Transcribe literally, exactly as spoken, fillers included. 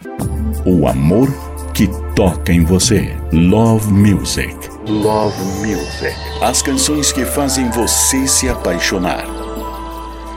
O amor que toca em você. Love Music. Love Music. As canções que fazem você se apaixonar.